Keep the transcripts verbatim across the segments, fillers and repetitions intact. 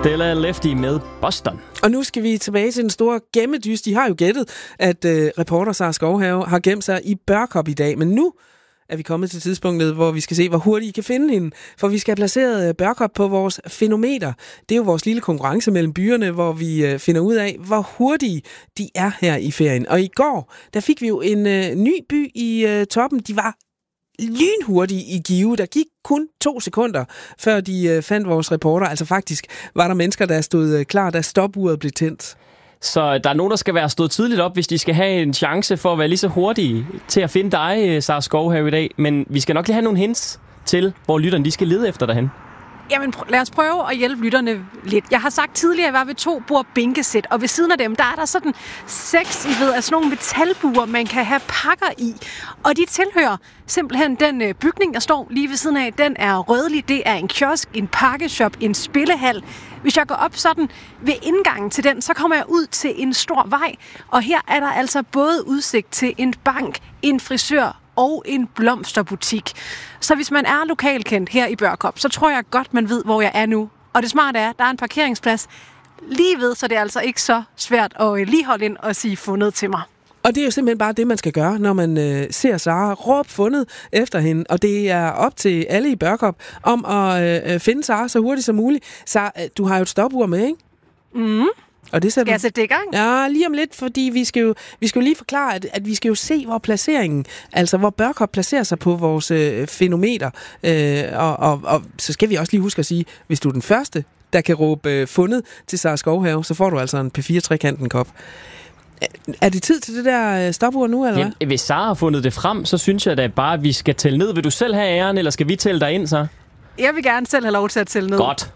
Stella Lefty med Boston. Og nu skal vi tilbage til den store gemmedys. De har jo gættet, at øh, reporter Sara Skovhave har gemt sig i Børkop i dag. Men nu er vi kommet til tidspunktet, hvor vi skal se, hvor hurtigt I kan finde hende. For vi skal have placeret Børkop på vores fænometer. Det er jo vores lille konkurrence mellem byerne, hvor vi øh, finder ud af, hvor hurtige de er her i ferien. Og i går, der fik vi jo en øh, ny by i øh, toppen. De var lynhurtige i Give. Der gik kun to sekunder, før de øh, fandt vores reporter. Altså faktisk var der mennesker, der stod øh, klar, da stopuret blev tændt. Så der er nogen, der skal være stået tidligt op, hvis de skal have en chance for at være lige så hurtige til at finde dig, Sara Skovhave, i dag. Men vi skal nok lige have nogle hints til, hvor lytterne de skal lede efter derhen. Jamen, pr- lad os prøve at hjælpe lytterne lidt. Jeg har sagt tidligere, at jeg var ved to bord bænkesæt, og ved siden af dem, der er der sådan seks, I ved, altså nogle metalbuer, man kan have pakker i. Og de tilhører simpelthen den øh, bygning, der står lige ved siden af. Den er rødlig. Det er en kiosk, en pakkeshop, en spillehal. Hvis jeg går op sådan ved indgangen til den, så kommer jeg ud til en stor vej. Og her er der altså både udsigt til en bank, en frisør og en blomsterbutik. Så hvis man er lokalkendt her i Børkop, så tror jeg godt, man ved, hvor jeg er nu. Og det smarte er, at der er en parkeringsplads lige ved, så det er altså ikke så svært at lige holde ind og sige fundet til mig. Og det er jo simpelthen bare det, man skal gøre, når man øh, ser Sara. Råb fundet efter hende, og det er op til alle i Børkop om at øh, finde Sara så hurtigt som muligt. Sara, du har jo et stopur med, ikke? Mhm. Og det skal jeg sætte det i gang? Ja, lige om lidt, fordi vi skal jo, vi skal jo lige forklare, at, at vi skal jo se, hvor placeringen, altså hvor Børkop placerer sig på vores øh, fænometer. Øh, og, og, og så skal vi også lige huske at sige, hvis du er den første, der kan råbe øh, fundet til Sara Skovhave, så får du altså en P fire trekanten kop. Er det tid til det der stopur nu, eller hvad? Ja, hvis Sara har fundet det frem, så synes jeg da bare, at vi skal tælle ned. Vil du selv have æren, eller skal vi tælle dig ind, så? Jeg vil gerne selv have lov til at tælle ned. Godt.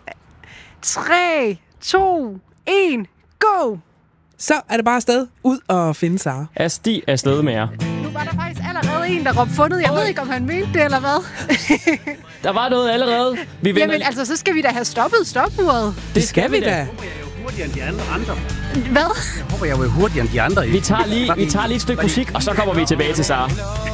tre, to, et, go! Så er det bare afsted ud og finde Sara. Asti er afsted med jer. Nu var der faktisk allerede en, der råbte fundet. Jeg ved ikke, om han mente det, eller hvad? Der var noget allerede. Vi Jamen, lige... altså, så skal vi da have stoppet stopuret. Det, det skal vi da. Jeg er hurtigere end de andre. Hvad? Jeg håber, jeg er hurtigere end de andre. Vi tager lige, vi tager lige et stykke musik, og så kommer vi tilbage til Sara.